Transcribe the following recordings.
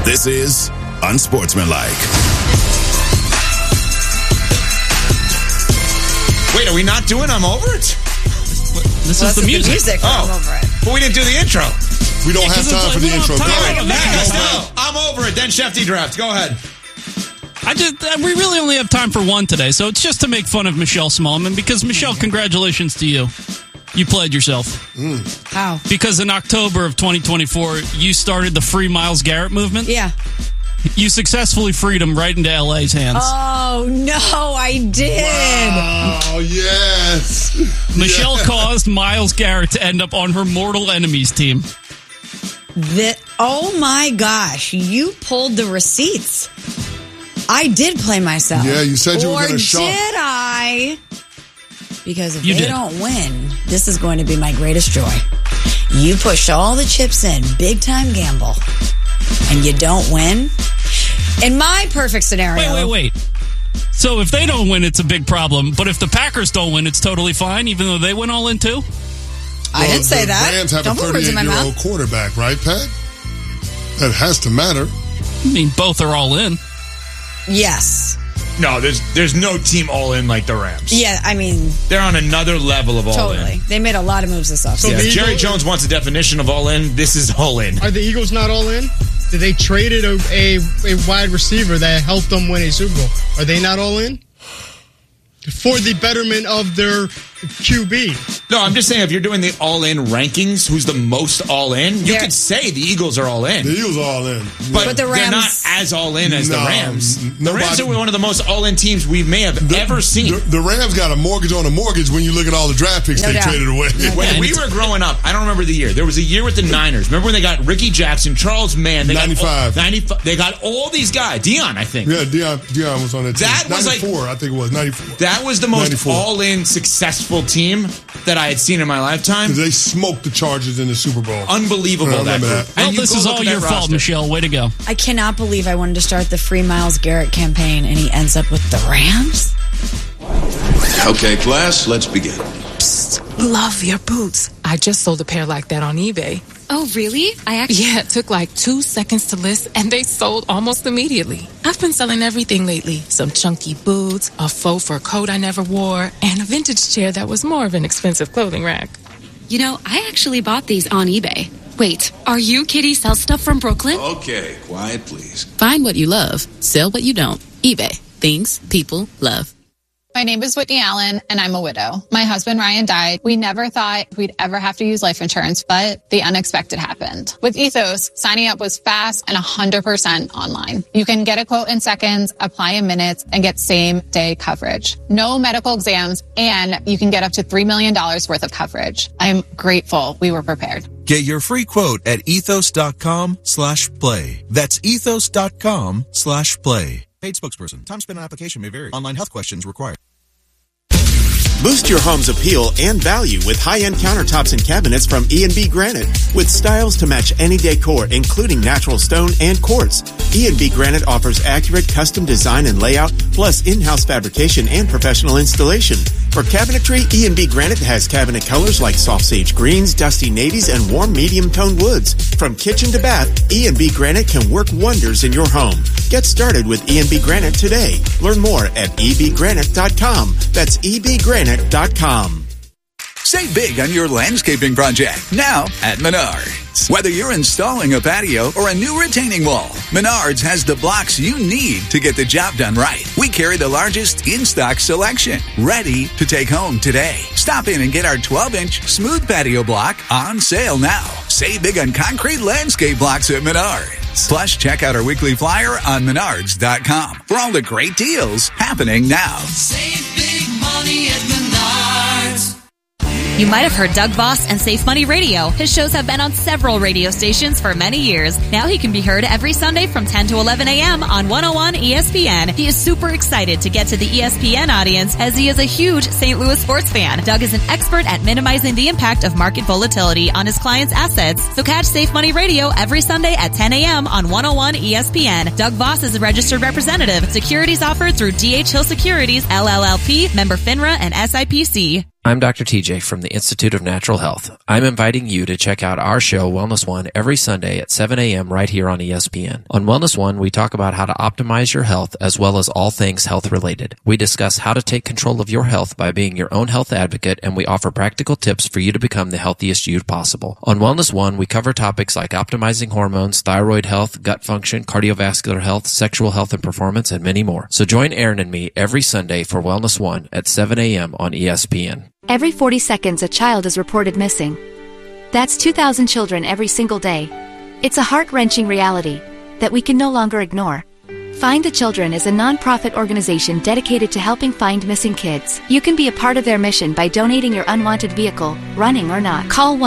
This is Unsportsmanlike. Wait, are we not doing I'm Over It? This is the music. I'm Over It. But we didn't do the intro. We don't have time for the intro. I'm Over It. Then Shefty Draft. Go ahead. We really only have time for one today, so it's just to make fun of Michelle Smallman, because, Michelle, congratulations to you. You played yourself. How? Because in October of 2024, you started the Free Myles Garrett movement. Yeah. You successfully freed him right into LA's hands. Oh, no, I did. Oh, yes. Michelle caused Myles Garrett to end up on her mortal enemies team. Oh, my gosh. You pulled the receipts. I did play myself. Yeah, you said you were going to show. Or did I? Because if they don't win, this is going to be my greatest joy. You push all the chips in, big time gamble, and you don't win. In my perfect scenario. Wait. So if they don't win, it's a big problem. But if the Packers don't win, it's totally fine, even though they went all in too? I didn't say that. The Rams have a 38-year-old quarterback, right, Pat? That has to matter. I mean, both are all in. Yes. No, there's no team all in like the Rams. Yeah, I mean, they're on another level of all in. Totally. They made a lot of moves this offseason. So Jerry Jones wants a definition of all in. This is all in. Are the Eagles not all in? Did they traded a wide receiver that helped them win a Super Bowl? Are they not all in? For the betterment of their QB. No, I'm just saying if you're doing the all-in rankings, who's the most all-in, you could say the Eagles are all-in. The Eagles are all-in. But the Rams, they're not as all-in as the Rams. The Rams are one of the most all-in teams we may have ever seen. The Rams got a mortgage on a mortgage when you look at all the draft picks they traded away. When we were growing up, I don't remember the year. There was a year with the Niners. Remember when they got Ricky Jackson, Charles Mann? 95. 95. They got all these guys. Deion, I think. Yeah, Deion was on that team. That was 94, I think it was, 94. That was the most 94. all-in successful team that I had seen in my lifetime. They smoked the Chargers in the Super Bowl. Unbelievable. That group. Well, this is all your fault, Michelle. Way to go. I cannot believe I wanted to start the Free Myles Garrett campaign, and he ends up with the Rams? Okay, class, let's begin. Psst, love your boots. I just sold a pair like that on eBay. Oh, really? Yeah, it took like 2 seconds to list, and they sold almost immediately. I've been selling everything lately. Some chunky boots, a faux fur coat I never wore, and a vintage chair that was more of an expensive clothing rack. You know, I actually bought these on eBay. Wait, are you Kitty Sell Stuff from Brooklyn? Okay, quiet, please. Find what you love. Sell what you don't. eBay. Things people love. My name is Whitney Allen, and I'm a widow. My husband, Ryan, died. We never thought we'd ever have to use life insurance, but the unexpected happened. With Ethos, signing up was fast and 100% online. You can get a quote in seconds, apply in minutes, and get same-day coverage. No medical exams, and you can get up to $3 million worth of coverage. I'm grateful we were prepared. Get your free quote at ethos.com/play. That's ethos.com/play. Paid spokesperson. Time spent on application may vary. Online health questions required. Boost your home's appeal and value with high-end countertops and cabinets from E&B Granite. With styles to match any decor, including natural stone and quartz. E&B Granite offers accurate custom design and layout, plus in-house fabrication and professional installation. For cabinetry, E&B Granite has cabinet colors like soft sage greens, dusty navies, and warm medium-toned woods. From kitchen to bath, E&B Granite can work wonders in your home. Get started with E&B Granite today. Learn more at ebgranite.com. That's ebgranite.com. Save big on your landscaping project now at Menards. Whether you're installing a patio or a new retaining wall, Menards has the blocks you need to get the job done right. We carry the largest in-stock selection, ready to take home today. Stop in and get our 12-inch smooth patio block on sale now. Save big on concrete landscape blocks at Menards. Plus, check out our weekly flyer on Menards.com for all the great deals happening now. Save big money at Menards. You might have heard Doug Voss and Safe Money Radio. His shows have been on several radio stations for many years. Now he can be heard every Sunday from 10 to 11 a.m. on 101 ESPN. He is super excited to get to the ESPN audience as he is a huge St. Louis sports fan. Doug is an expert at minimizing the impact of market volatility on his clients' assets. So catch Safe Money Radio every Sunday at 10 a.m. on 101 ESPN. Doug Voss is a registered representative. Securities offered through D.H. Hill Securities, LLLP, member FINRA, and SIPC. I'm Dr. TJ from the Institute of Natural Health. I'm inviting you to check out our show, Wellness One, every Sunday at 7 a.m. right here on ESPN. On Wellness One, we talk about how to optimize your health as well as all things health related. We discuss how to take control of your health by being your own health advocate, and we offer practical tips for you to become the healthiest you possible. On Wellness One, we cover topics like optimizing hormones, thyroid health, gut function, cardiovascular health, sexual health and performance, and many more. So join Aaron and me every Sunday for Wellness One at 7 a.m. on ESPN. Every 40 seconds, a child is reported missing. That's 2,000 children every single day. It's a heart-wrenching reality that we can no longer ignore. Find the Children is a non-profit organization dedicated to helping find missing kids. You can be a part of their mission by donating your unwanted vehicle, running or not. Call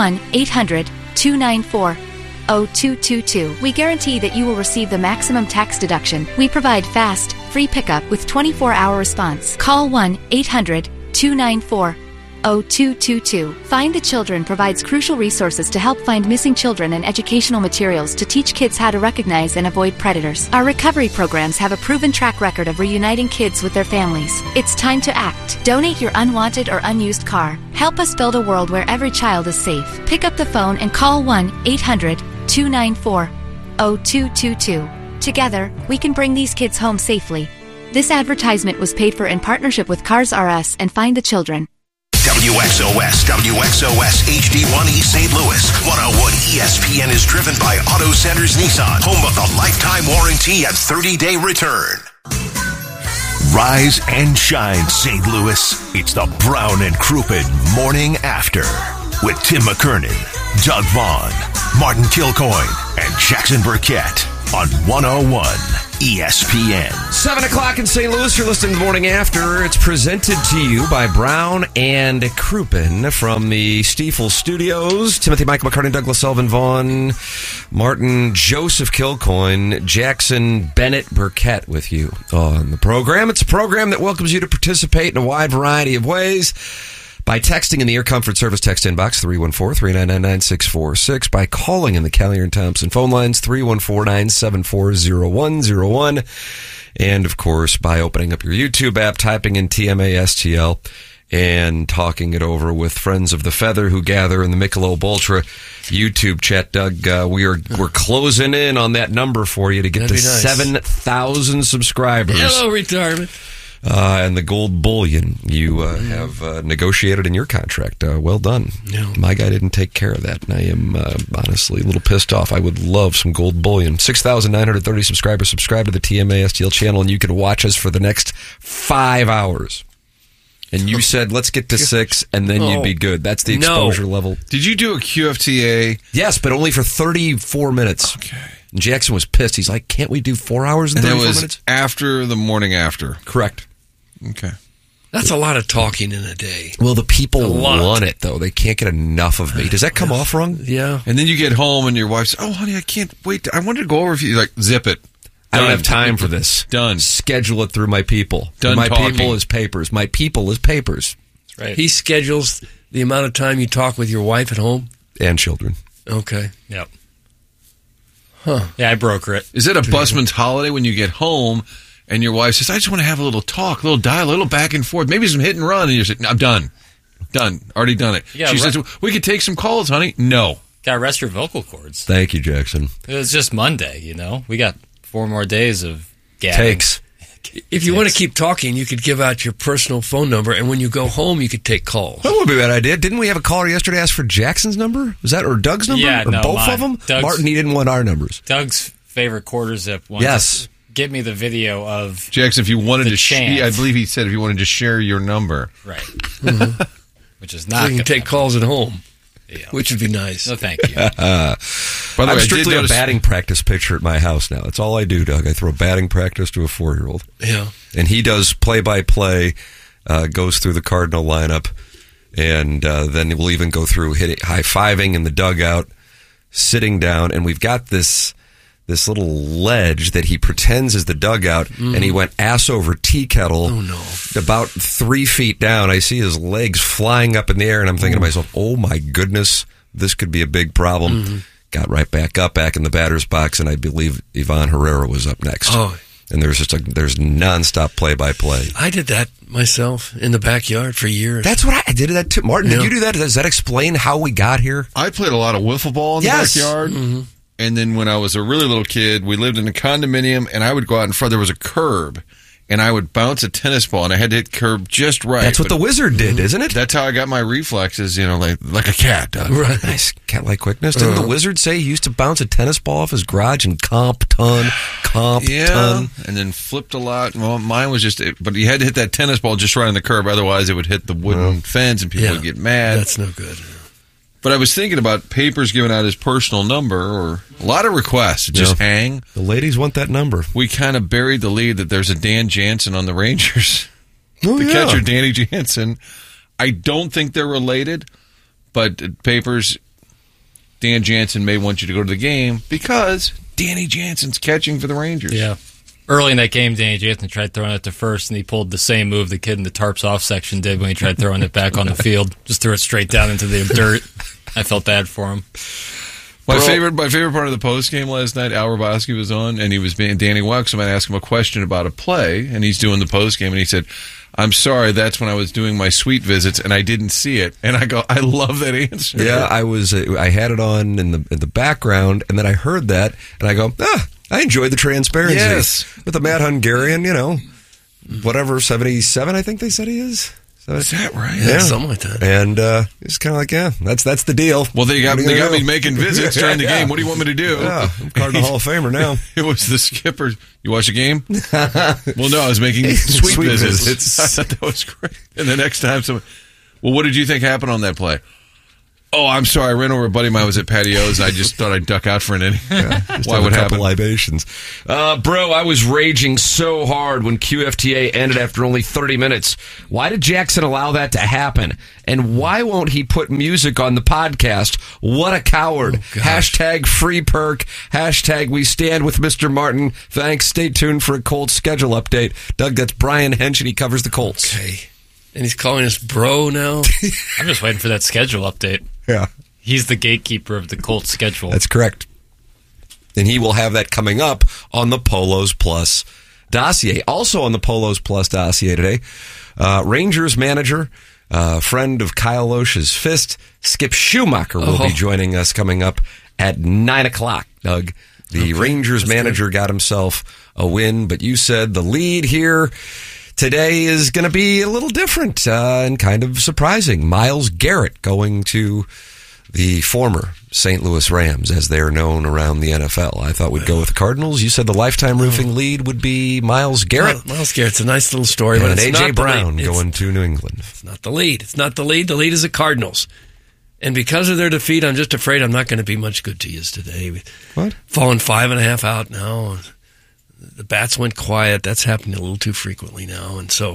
1-800-294-0222. We guarantee that you will receive the maximum tax deduction. We provide fast, free pickup with 24-hour response. Call 1-800-294-0222. Find the Children provides crucial resources to help find missing children and educational materials to teach kids how to recognize and avoid predators. Our recovery programs have a proven track record of reuniting kids with their families. It's time to act. Donate your unwanted or unused car. Help us build a world where every child is safe. Pick up the phone and call 1-800-294-0222. Together, we can bring these kids home safely. This advertisement was paid for in partnership with Cars R Us and Find the Children. WXOS HD1 East St. Louis. 101 ESPN is driven by Auto Centers Nissan, home of the lifetime warranty and 30-day return. Rise and shine, St. Louis. It's the Brown and Crouppen Morning After with Tim McKernan, Doug Vaughn, Martin Kilcoyne, and Jackson Burkett on 101 ESPN. 7 o'clock in St. Louis. You're listening to the Morning After. It's presented to you by Brown and Crouppen from the Stiefel Studios. Timothy Michael McCartney, Douglas Sullivan Vaughn, Martin Joseph Kilcoyne, Jackson Bennett Burkett with you on the program. It's a program that welcomes you to participate in a wide variety of ways. By texting in the Air Comfort Service text inbox 314-399-9646, by calling in the Callier and Thompson phone lines 314-974-0101, and of course by opening up your YouTube app, typing in TMASTL, and talking it over with friends of the Feather who gather in the Michelob Ultra YouTube chat. Doug, we're closing in on that number for you to get to 7,000 subscribers. Hello, retirement. And the gold bullion you have negotiated in your contract. Well done. Yeah. My guy didn't take care of that, and I am honestly a little pissed off. I would love some gold bullion. 6,930 subscribers. Subscribe to the TMA STL channel, and you can watch us for the next 5 hours. And you said, let's get to 6, and then you'd be good. That's the exposure level. Did you do a QFTA? Yes, but only for 34 minutes. Okay. And Jackson was pissed. He's like, can't we do 4 hours and 34 minutes? After the morning after. Correct. Okay. That's a lot of talking in a day. Well, the people want it, though. They can't get enough of me. Does that come off wrong? Yeah. And then you get home and your wife says, oh, honey, I can't wait. I wanted to go over with you. You're like, zip it. I don't have time for this. Done. Schedule it through my people. Done my talking. people is papers. My people is papers. That's right. He schedules the amount of time you talk with your wife at home? And children. Okay. Yep. Huh. Yeah, I broker it. Is it a busman's holiday when you get home and your wife says, I just want to have a little talk, a little dialogue, a little back and forth, maybe some hit and run, and you say, I'm done. Done. Already done it. She says, we could take some calls, honey. No. Got to rest your vocal cords. Thank you, Jackson. It was just Monday, you know. We got 4 more days of gabbing. Takes. If you want to keep talking, you could give out your personal phone number, and when you go home, you could take calls. That would be a bad idea. Didn't we have a caller yesterday ask for Jackson's number? Was that or Doug's number? Yeah, or no, both mine. of them? Doug's, Martin, he didn't want our numbers. Doug's favorite quarter zip one. Yes. Give me the video of Jackson, if you wanted to chant. I believe he said if you wanted to share your number. Right. Mm-hmm. Which is not so you can take calls at home. Yeah. Which would be nice. No, thank you. By the way, I'm strictly a batting practice pitcher at my house now. That's all I do, Doug. I throw batting practice to a 4-year-old. Yeah. And he does play-by-play, goes through the Cardinal lineup, and then we'll even go through high-fiving in the dugout, sitting down, and we've got this little ledge that he pretends is the dugout, and he went ass over tea kettle about 3 feet down. I see his legs flying up in the air, and I'm thinking to myself, oh my goodness, this could be a big problem. Got right back up, back in the batter's box, and I believe Ivan Herrera was up next. Oh, and there's nonstop play-by-play. I did that myself in the backyard for years. That's what I did that too. Martin, did you do that? Does that explain how we got here? I played a lot of wiffle ball in the backyard. Mm-hmm. And then when I was a really little kid, we lived in a condominium, and I would go out in front. There was a curb, and I would bounce a tennis ball, and I had to hit the curb just right. That's what the wizard did, isn't it? That's how I got my reflexes, like a cat does. Right. Nice cat-like quickness. Didn't the wizard say he used to bounce a tennis ball off his garage and comp ton? And then flipped a lot. Well, mine was but you had to hit that tennis ball just right on the curb, otherwise it would hit the wooden fence, and people would get mad. That's no good. But I was thinking about Papers giving out his personal number, or a lot of requests to just hang. The ladies want that number. We kind of buried the lead that there's a Dan Jansen on the Rangers. The catcher, Danny Jansen. I don't think they're related, but Papers, Dan Jansen may want you to go to the game because Danny Jansen's catching for the Rangers. Yeah. Early in that game, Danny Jansen tried throwing it to first, and he pulled the same move the kid in the tarps off section did when he tried throwing it back on the field. Just threw it straight down into the dirt. I felt bad for him. My favorite part of the post game last night, Al Roboski was on, and he was being Danny Wexman asked him a question about a play, and he's doing the post game, and he said, "I'm sorry, that's when I was doing my suite visits, and I didn't see it." And I go, I love that answer. Yeah, I had it on in the background, and then I heard that, and I go, I enjoyed the transparency. Yes. With the Matt Hungarian, whatever, 77, I think they said he is. Is that right? Yeah, something like that. And it's kind of like, that's the deal. Well, they got me making visits during the game. What do you want me to do? Yeah, I'm Cardinal Hall of Famer now. It was the skipper. You watch the game? Well, no, I was making sweet visits. I thought that was great. And the next time what did you think happened on that play? Oh, I'm sorry. I ran over a buddy of mine was at Patios, and I just thought I'd duck out for an inning. Why would happen? Libations. Bro, I was raging so hard when QFTA ended after only 30 minutes. Why did Jackson allow that to happen? And why won't he put music on the podcast? What a coward. Hashtag free perk. Hashtag we stand with Mr. Martin. Thanks. Stay tuned for a Colts schedule update. Doug, that's Brian Hench, and he covers the Colts. Okay. And he's calling us bro now? I'm just waiting for that schedule update. Yeah. He's the gatekeeper of the Colts schedule. That's correct. And he will have that coming up on the Polos Plus dossier. Also on the Polos Plus dossier today, Rangers manager, friend of Kyle Loesch's fist, Skip Schumacher will be joining us coming up at 9 o'clock, Doug. The Rangers manager got himself a win, but you said the lead here today is going to be a little different and kind of surprising. Myles Garrett going to the former St. Louis Rams, as they are known around the NFL. I thought we'd go with the Cardinals. You said the lifetime roofing lead would be Myles Garrett. Myles Garrett's a nice little story, and but it's A.J. not Brown going to New England. It's not the lead. It's not the lead. The lead is the Cardinals. And because of their defeat, I'm just afraid I'm not going to be much good to you today. What? Falling 5.5 out now. The bats went quiet. That's happening a little too frequently now. And so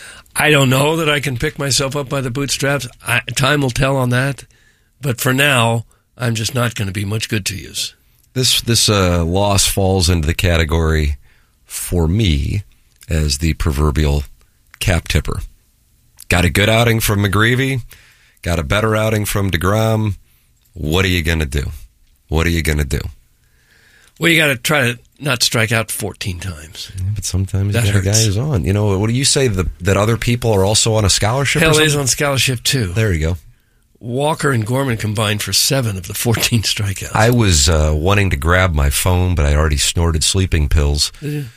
I don't know that I can pick myself up by the bootstraps. Time will tell on that. But for now, I'm just not going to be much good to use. This loss falls into the category, for me, as the proverbial cap tipper. Got a good outing from McGreevy. Got a better outing from DeGrom. What are you going to do? What are you going to do? Well, you got to try to not strike out 14 times. Yeah, but sometimes that guy is on. You know, what do you say that other people are also on a scholarship? Hell, he's on scholarship too. There you go. Walker and Gorman combined for 7 of the 14 strikeouts. I was wanting to grab my phone, but I already snorted sleeping pills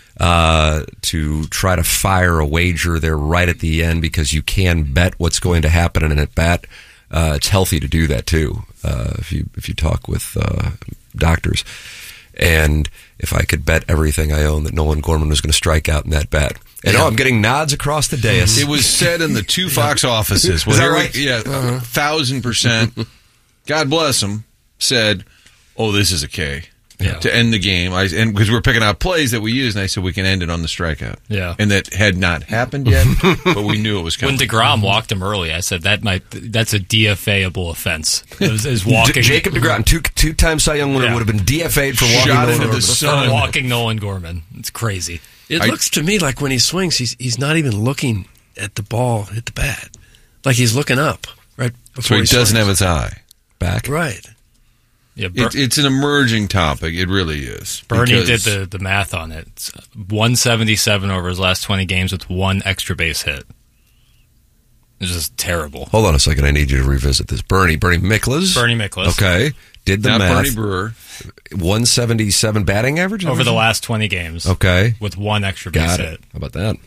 to try to fire a wager there right at the end, because you can bet what's going to happen in an at-bat. It's healthy to do that too, if you talk with doctors. And if I could bet everything I own that Nolan Gorman was going to strike out in that bat. And I'm getting nods across the dais. It was said in the 2 Fox offices. Well, is that right? Yeah, 1,000%. God bless him. Said, "Oh, this is a K." Yeah. To end the game, and because we're picking out plays that we use, and I said we can end it on the strikeout. Yeah, and that had not happened yet, but we knew it was coming. When DeGrom walked him early, I said that's a DFA-able offense. Is walking Jacob DeGrom, two-time Cy Young winner, would have been DFA'd for walking Shot Nolan into the sun. Walking Nolan Gorman. It's crazy. It looks to me like when he swings, he's not even looking at the ball, at the bat, like he's looking up right before. So he doesn't have his eye back, right? Yeah, it's an emerging topic. It really is. Bernie did the math on it. It's 177 over his last 20 games with one extra base hit. It's just terrible. Hold on a second. I need you to revisit this. Bernie Miklasz. Bernie Miklasz. Okay. Did the Not math. Bernie Brewer. 177 batting average? Over the last 20 games. Okay. With one extra base hit. How about that?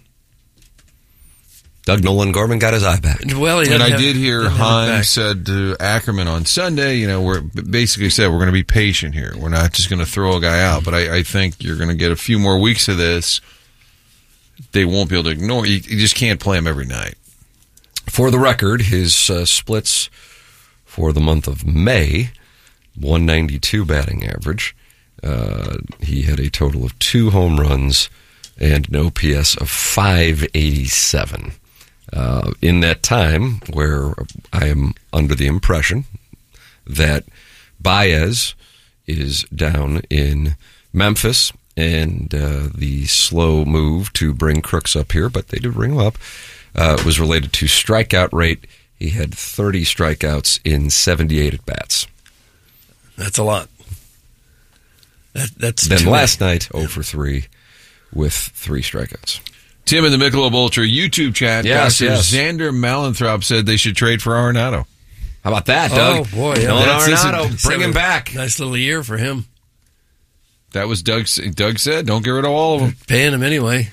Doug Nolan Gorman got his eye back. Well, I did hear Heim said to Ackerman on Sunday, we're basically said we're going to be patient here. We're not just going to throw a guy out, but I think you're going to get a few more weeks of this. They won't be able to ignore you. You just can't play him every night. For the record, his splits for the month of May, 192 batting average. He had a total of 2 home runs and an OPS of 587. In that time where I am under the impression that Baez is down in Memphis and the slow move to bring Crooks up here, but they did bring him up, was related to strikeout rate. He had 30 strikeouts in 78 at-bats. That's a lot. That's then last night, 0 for 3 with 3 strikeouts. Tim in the Michelob Ultra YouTube chat. Yes, Dr. Xander Malanthrop said they should trade for Arenado. How about that, Doug? Oh, boy. Yeah. Arenado, bring him back. Nice little year for him. That was Doug said. Don't get rid of all of them. Paying him anyway.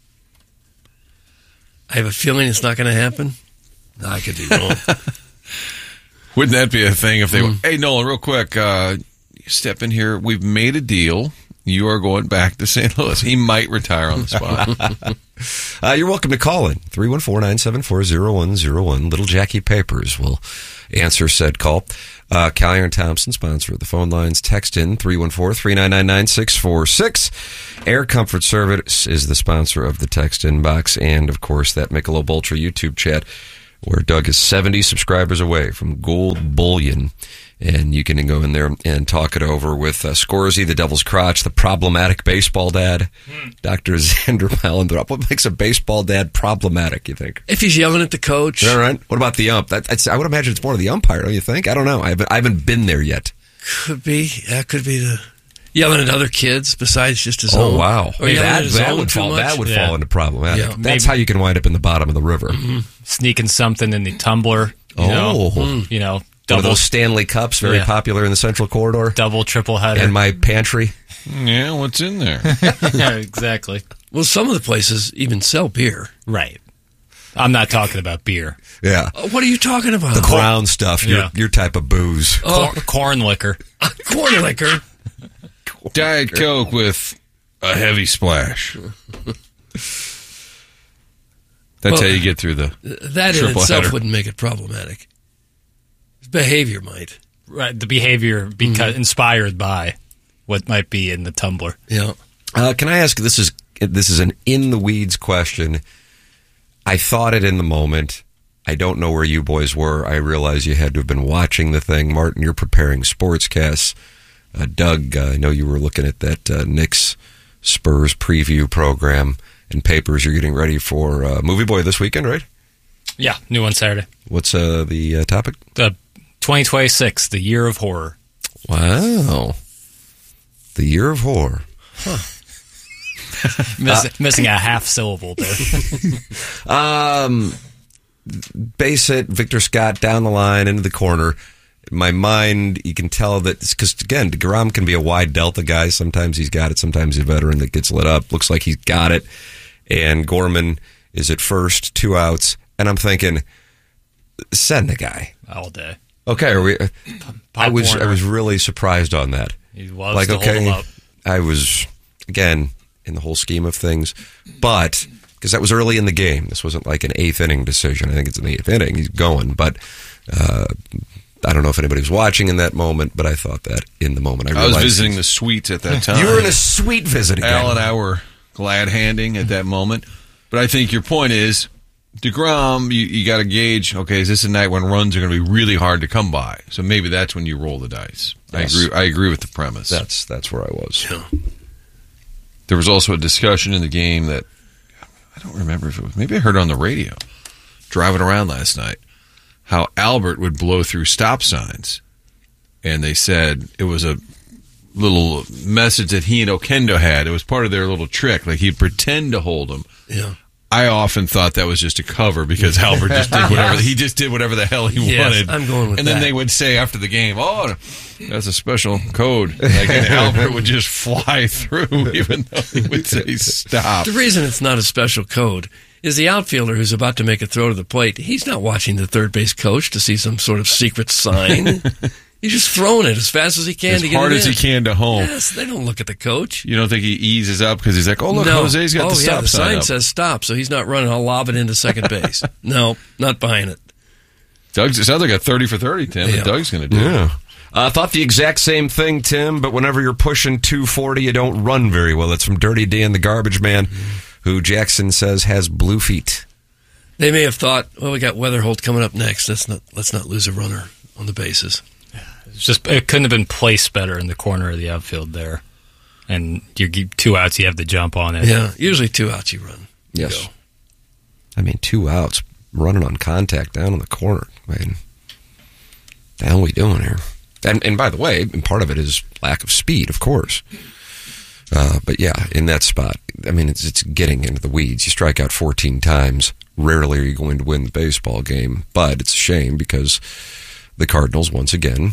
I have a feeling it's not going to happen. No, I could be wrong. Wouldn't that be a thing if they were, hey, Nolan, real quick, step in here. We've made a deal. You are going back to St. Louis. He might retire on the spot. You're welcome to call in. 314-974-0101. Little Jackie Papers will answer said call. Callier and Thompson, sponsor of the phone lines. Text in 314-399-9646. Air Comfort Service is the sponsor of the text inbox. And, of course, that Michelob Ultra YouTube chat where Doug is 70 subscribers away from Gold Bullion. And you can go in there and talk it over with Scorsy, the Devil's Crotch, the problematic baseball dad, Dr. Xander Malanthrop. What makes a baseball dad problematic, you think? If he's yelling at the coach. All right. What about the ump? I would imagine it's more of the umpire, don't you think? I don't know. I haven't been there yet. Could be. That could be the yelling at other kids besides just his own. Oh, wow. Or that would fall into problematic. Yeah. That's how you can wind up in the bottom of the river. Mm-hmm. Sneaking something in the tumbler. Double. One of those Stanley Cups, very popular in the Central Corridor. Double, triple header. And my pantry. Yeah, what's in there? Yeah, exactly. Well, some of the places even sell beer. Right. I'm not talking about beer. Yeah. What are you talking about? The brown stuff, your type of booze. Corn liquor. Corn liquor. Diet Coke with a heavy splash. That's how you get through the that in itself header. Wouldn't make it problematic. Behavior might. Right, the behavior inspired by what might be in the tumbler. Yeah. Can I ask, this is an in-the-weeds question. I thought it in the moment. I don't know where you boys were. I realize you had to have been watching the thing. Martin, you're preparing sportscasts. Doug, I know you were looking at that Knicks Spurs preview program and papers. You're getting ready for Movie Boy this weekend, right? Yeah, new one Saturday. What's the topic? 2026, the year of horror. Wow. The year of horror. Huh. Missing a half syllable there. Base hit, Victor Scott down the line into the corner. In my mind, you can tell that, because again, DeGrom can be a wide delta guy. Sometimes he's got it, sometimes he's a veteran that gets lit up. Looks like he's got it. And Gorman is at first, 2 outs. And I'm thinking, send the guy. All day. Okay, I was really surprised on that. He loves to hold him up. I was, again, in the whole scheme of things, but because that was early in the game. This wasn't like an 8th inning decision. I think it's in the 8th inning. He's going, but I don't know if anybody was watching in that moment, but I thought that in the moment. I was visiting the suites at that time. You were in a suite visiting. Al and I were glad handing at that moment. But I think your point is, DeGrom, you got to gauge, okay, is this a night when runs are going to be really hard to come by? So maybe that's when you roll the dice. Yes. I agree with the premise. That's where I was. Yeah. There was also a discussion in the game that, I don't remember if it was, maybe I heard it on the radio, driving around last night, how Albert would blow through stop signs and they said it was a little message that he and Okendo had. It was part of their little trick. Like, he'd pretend to hold him. Yeah. I often thought that was just a cover because Albert just did whatever he just did whatever the hell he wanted. I'm going with and that. then they would say after the game, "Oh, that's a special code." Like, and Albert would just fly through, even though he would say stop. The reason it's not a special code is the outfielder who's about to make a throw to the plate. He's not watching the third base coach to see some sort of secret sign. He's just throwing it as fast as he can as to get hard it as in. he can to home. Yes, they don't look at the coach. You don't think he eases up because he's like, "Oh, look, No. Jose's got the stop the sign up." says stop, so he's not running. I'll lob it into second base. No, not buying it. It sounds like a 30 for 30, Tim. That Doug's going to do. Yeah. I thought the exact same thing, Tim, but whenever you're pushing 240, you don't run very well. That's from Dirty Dan, the garbage man, who Jackson says has blue feet. They may have thought, well, we got Weatherholt coming up next. Let's not lose a runner on the bases. It couldn't have been placed better in the corner of the outfield there. And you get 2 outs, you have the jump on it. Yeah, usually 2 outs you run. Yes. Go. I mean, 2 outs, running on contact down in the corner. I mean, the hell are we doing here? And by the way, part of it is lack of speed, of course. But yeah, in that spot, I mean, it's getting into the weeds. You strike out 14 times. Rarely are you going to win the baseball game. But it's a shame because the Cardinals, once again,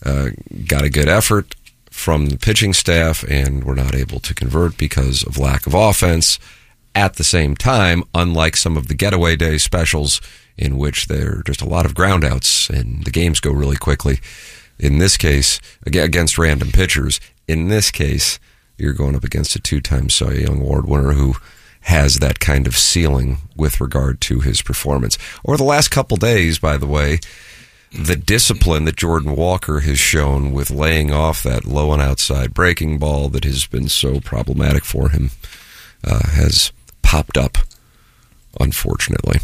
got a good effort from the pitching staff, and were not able to convert because of lack of offense. At the same time, unlike some of the getaway day specials in which there are just a lot of groundouts and the games go really quickly, in this case, against random pitchers, in this case, you're going up against a 2-time Cy Young Award winner who has that kind of ceiling with regard to his performance. Over the last couple days, by the way, the discipline that Jordan Walker has shown with laying off that low and outside breaking ball that has been so problematic for him has popped up, unfortunately.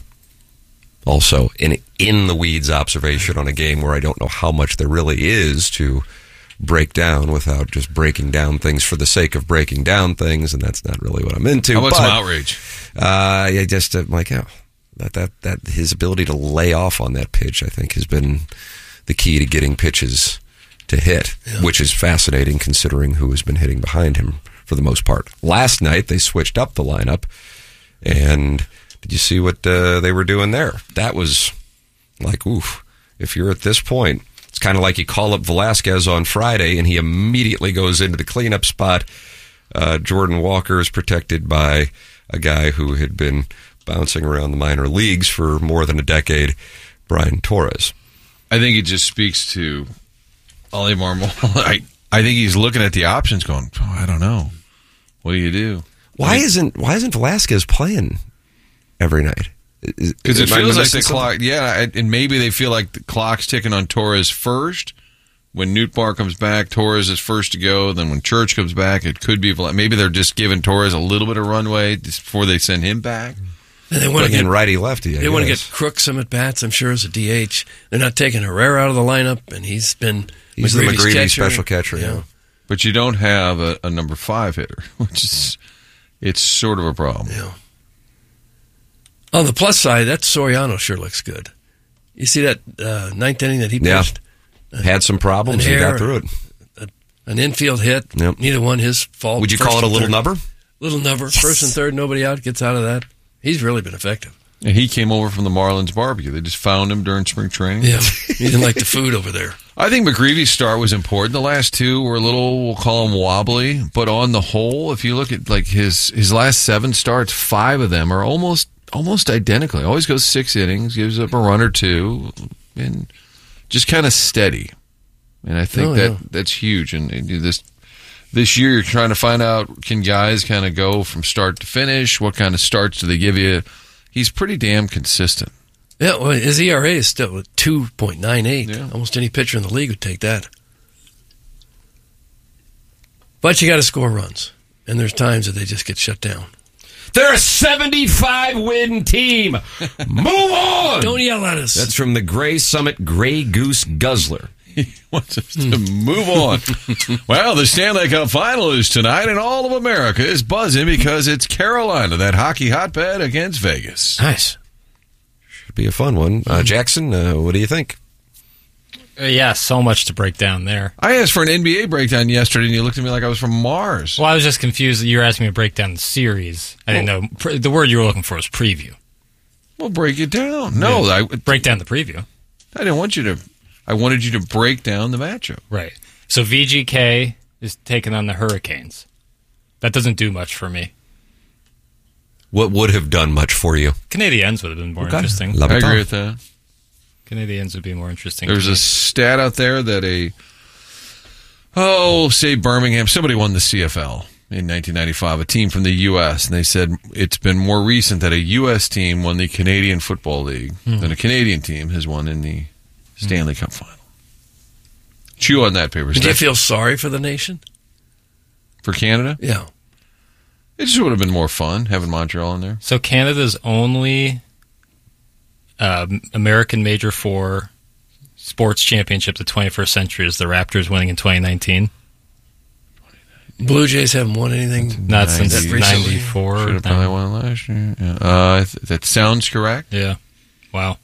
Also, an in-the-weeds observation on a game where I don't know how much there really is to break down without just breaking down things for the sake of breaking down things, and that's not really what I'm into. How about some outrage? I just like, that his ability to lay off on that pitch, I think, has been the key to getting pitches to hit, which is fascinating considering who has been hitting behind him for the most part. Last night, they switched up the lineup, and did you see what they were doing there? That was like, oof, if you're at this point, it's kind of like you call up Velasquez on Friday, and he immediately goes into the cleanup spot. Jordan Walker is protected by a guy who had been bouncing around the minor leagues for more than a decade, Brian Torres. I think it just speaks to Ollie Marmol. I think he's looking at the options going, I don't know. What do you do? Why isn't Velasquez playing every night? Because it feels like the clock, and maybe they feel like the clock's ticking on Torres first. When Nootbaar comes back, Torres is first to go. Then when Church comes back, it could be maybe they're just giving Torres a little bit of runway before they send him back. And they want to get righty-lefty. They want to get Crook some at-bats, I'm sure, as a DH. They're not taking Herrera out of the lineup, and he's the McGreevy special catcher. Yeah. But you don't have a number 5 hitter, which is it's sort of a problem. Yeah. On the plus side, that Soriano sure looks good. You see that ninth inning that he pitched? Had some problems and got through it. An infield hit. Yep. Neither one his fault. Would you call it a little number? Little number. Yes. First and third, nobody out, gets out of that. He's really been effective. And he came over from the Marlins barbecue. They just found him during spring training. Yeah, he didn't like the food over there. I think McGreevy's start was important. The last 2 were a little, we'll call them wobbly. But on the whole, if you look at like his last 7 starts, 5 of them are almost identical. He always goes 6 innings, gives up a run or 2, and just kind of steady. And I think that's huge. And this year, you're trying to find out, can guys kind of go from start to finish? What kind of starts do they give you? He's pretty damn consistent. Yeah, well, his ERA is still at 2.98. Yeah. Almost any pitcher in the league would take that. But you got to score runs, and there's times that they just get shut down. They're a 75-win team. Move on! Don't yell at us. That's from the Gray Summit Gray Goose Guzzler. He wants us to move on. Well, the Stanley Cup Final is tonight, and all of America is buzzing because it's Carolina, that hockey hotbed, against Vegas. Nice. Should be a fun one. Jackson, what do you think? Yeah, so much to break down there. I asked for an NBA breakdown yesterday, and you looked at me like I was from Mars. Well, I was just confused that you were asking me to break down the series. I didn't know. The word you were looking for was preview. Well, break it down. No, break down the preview. I didn't want you to. I wanted you to break down the matchup. Right. So VGK is taking on the Hurricanes. That doesn't do much for me. What would have done much for you? Canadiens would have been more interesting. I agree with that. Canadiens would be more interesting. There's a stat out there that say Birmingham, somebody won the CFL in 1995, a team from the U.S., and they said it's been more recent that a U.S. team won the Canadian Football League than a Canadian team has won in the Stanley Cup final. Chew on that, paper. Do you feel sorry for the nation? For Canada? Yeah. It just would have been more fun having Montreal in there. So Canada's only American Major 4 sports championship of the 21st century is the Raptors winning in 2019. Blue Jays haven't won anything. Not since 94. Should have probably won last year. Yeah. That sounds correct. Yeah. Wow.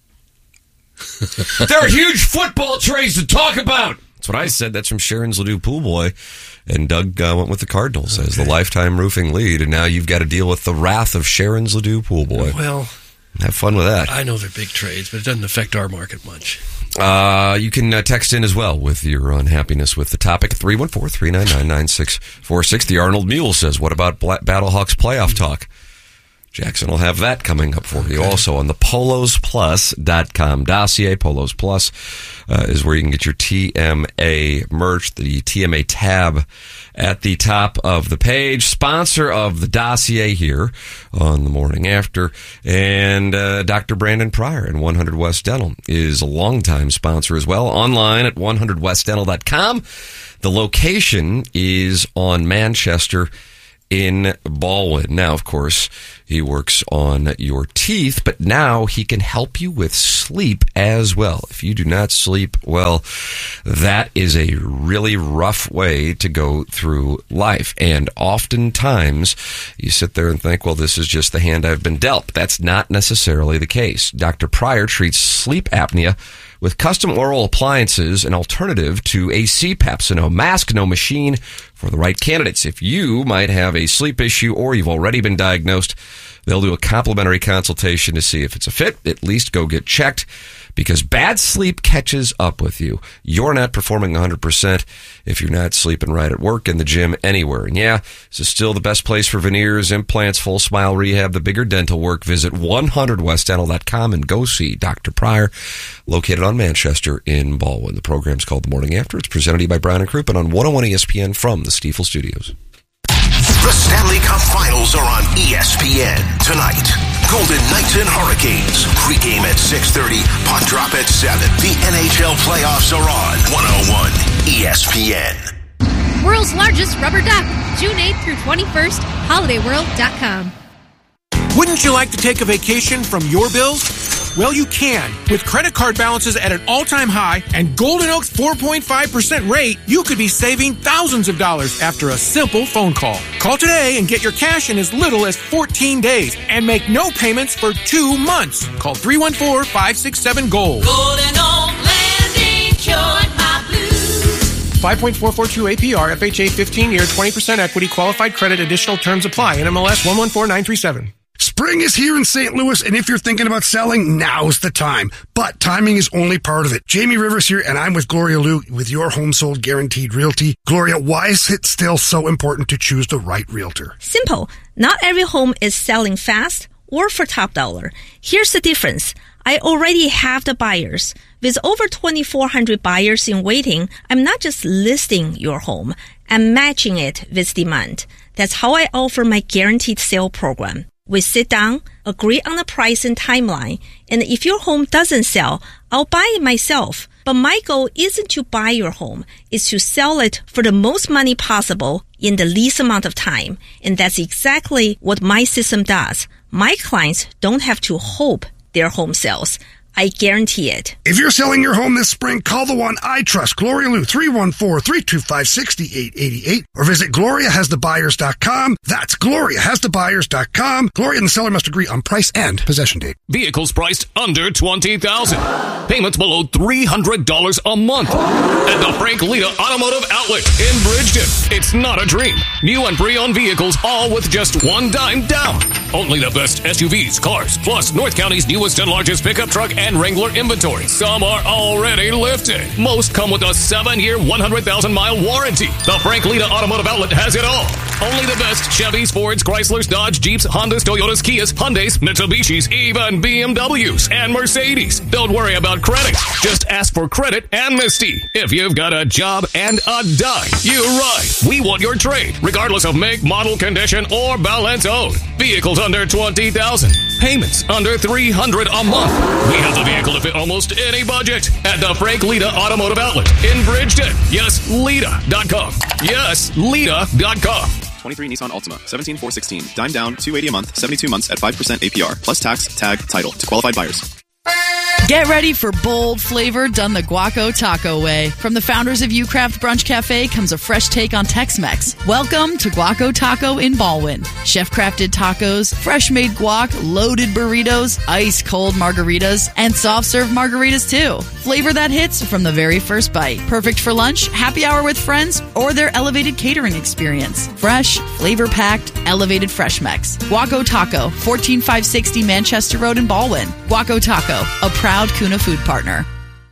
There are huge football trades to talk about. That's what I said. That's from Sharon's Ladue Pool Boy. And Doug went with the Cardinals as the lifetime roofing lead. And now you've got to deal with the wrath of Sharon's Ladue Pool Boy. Well, have fun with that. I know they're big trades, but it doesn't affect our market much. You can text in as well with your unhappiness with the topic. 314-399-9646. The Arnold Mule says, what about Battlehawks playoff talk? Jackson will have that coming up for you also on the polosplus.com dossier. Polos Plus is where you can get your TMA merch, the TMA tab at the top of the page. Sponsor of the dossier here on the morning after. And Dr. Brandon Pryor in 100 West Dental is a longtime sponsor as well. Online at 100westdental.com. The location is on Manchester in Baldwin. Now, of course, he works on your teeth, but now he can help you with sleep as well. If you do not sleep well, that is a really rough way to go through life. And oftentimes, you sit there and think, well, this is just the hand I've been dealt. That's not necessarily the case. Dr. Pryor treats sleep apnea with custom oral appliances, an alternative to a CPAP. So no mask, no machine for the right candidates. If you might have a sleep issue or you've already been diagnosed, they'll do a complimentary consultation to see if it's a fit. At least go get checked, because bad sleep catches up with you. You're not performing 100% if you're not sleeping right at work, in the gym, anywhere. And yeah, this is still the best place for veneers, implants, full smile rehab, the bigger dental work. Visit 100westdental.com and go see Dr. Pryor, located on Manchester in Baldwin. The program's called The Morning After. It's presented to you by Brown & Crouppen on 101 ESPN from the Stiefel Studios. The Stanley Cup Finals are on ESPN tonight. Golden Knights and Hurricanes. Pre-game at 6:30. Puck drop at 7. The NHL playoffs are on 101 ESPN. World's largest rubber duck. June 8th through 21st. HolidayWorld.com. Wouldn't you like to take a vacation from your bills? Well, you can. With credit card balances at an all-time high and Golden Oak's 4.5% rate, you could be saving thousands of dollars after a simple phone call. Call today and get your cash in as little as 14 days and make no payments for 2 months. Call 314-567-GOLD. Golden Oak Landing cured my blues. 5.442 APR, FHA 15-year, 20% equity, qualified credit, additional terms apply. NMLS 114937. Spring is here in St. Louis, and if you're thinking about selling, now's the time. But timing is only part of it. Jamie Rivers here, and I'm with Gloria Liu with your Home Sold Guaranteed Realty. Gloria, why is it still so important to choose the right realtor? Simple. Not every home is selling fast or for top dollar. Here's the difference. I already have the buyers. With over 2,400 buyers in waiting, I'm not just listing your home. I'm matching it with demand. That's how I offer my guaranteed sale program. We sit down, agree on the price and timeline, and if your home doesn't sell, I'll buy it myself. But my goal isn't to buy your home, it's to sell it for the most money possible in the least amount of time. And that's exactly what my system does. My clients don't have to hope their home sells. I guarantee it. If you're selling your home this spring, call the one I trust, Gloria Lou, 314-325-6888, or visit GloriaHasTheBuyers.com. That's GloriaHasTheBuyers.com. Gloria and the seller must agree on price and possession date. Vehicles priced under $20,000. Payments below $300 a month. At the Frank Lita Automotive Outlet in Bridgeton. It's not a dream. New and pre-owned vehicles, all with just $1 down. Only the best SUVs, cars, plus North County's newest and largest pickup truck and Wrangler inventory. Some are already lifted. Most come with a 7-year, 100,000-mile warranty. The Frank Lita Automotive Outlet has it all. Only the best Chevys, Fords, Chryslers, Dodge, Jeeps, Hondas, Toyotas, Kias, Hyundais, Mitsubishis, even BMWs and Mercedes. Don't worry about credit. Just ask for credit amnesty. If you've got a job and a dime, you ride. We want your trade, regardless of make, model, condition, or balance owed. Vehicles under $20,000. Payments under $300 a month. We have the vehicle to fit almost any budget at the Frank Lita Automotive Outlet in Bridgeton. Yes, Lita.com. Yes, Lita.com. 23 Nissan Altima, 17,416. Dime down, $280 a month, 72 months at 5% APR, plus tax, tag, title to qualified buyers. Get ready for bold flavor done the Guaco Taco way. From the founders of Ucraft Brunch Cafe comes a fresh take on Tex-Mex. Welcome to Guaco Taco in Baldwin. Chef-crafted tacos, fresh-made guac, loaded burritos, ice-cold margaritas, and soft-serve margaritas, too. Flavor that hits from the very first bite. Perfect for lunch, happy hour with friends, or their elevated catering experience. Fresh, flavor-packed, elevated Fresh Mex. Guaco Taco, 14560 Manchester Road in Baldwin. Guaco Taco, a proud Kuna food partner.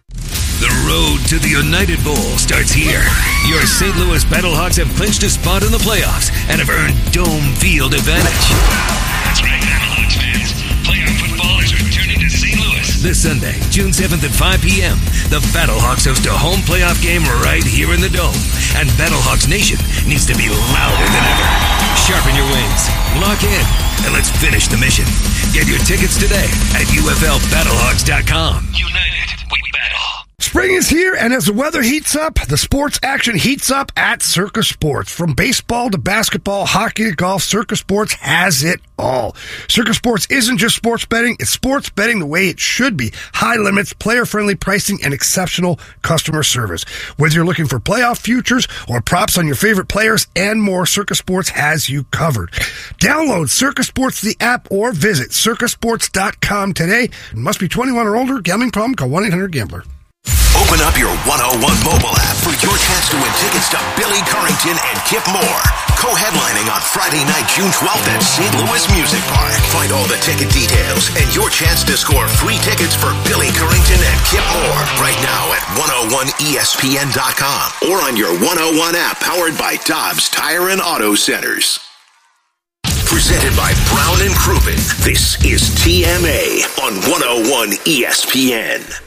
The road to the United Bowl starts here. Your St. Louis Battlehawks have clinched a spot in the playoffs and have earned dome field advantage. That's right, Battlehawks fans. Playoff football is returning to St. Louis. This Sunday, June 7th at 5 p.m., the Battlehawks host a home playoff game right here in the Dome. And Battlehawks Nation needs to be louder than ever. Sharpen your wings, lock in, and let's finish the mission. Get your tickets today at UFLBattlehawks.com. United, we battle. Spring is here, and as the weather heats up, the sports action heats up at Circa Sports. From baseball to basketball, hockey to golf, Circa Sports has it all. Circa Sports isn't just sports betting, it's sports betting the way it should be. High limits, player-friendly pricing, and exceptional customer service. Whether you're looking for playoff futures or props on your favorite players and more, Circa Sports has you covered. Download Circa Sports, the app, or visit circasports.com today. It must be 21 or older. Gambling problem? Call 1-800-GAMBLER. Open up your 101 mobile app for your chance to win tickets to Billy Currington and Kip Moore. Co-headlining on Friday night, June 12th at St. Louis Music Park. Find all the ticket details and your chance to score free tickets for Billy Currington and Kip Moore right now at 101ESPN.com or on your 101 app powered by Dobbs Tire and Auto Centers. Presented by Brown and Crouppen. This is TMA on 101 ESPN.